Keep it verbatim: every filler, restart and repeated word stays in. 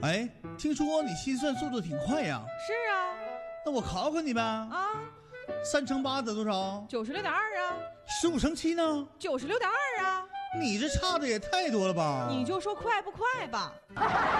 哎，听说你心算速度挺快呀？ 是啊。 那我考考你呗。 啊， 三乘八得多少？ 九十六点二啊。 十五乘七呢？ 九十六点二啊。 你这差的也太多了吧？ 你就说快不快吧。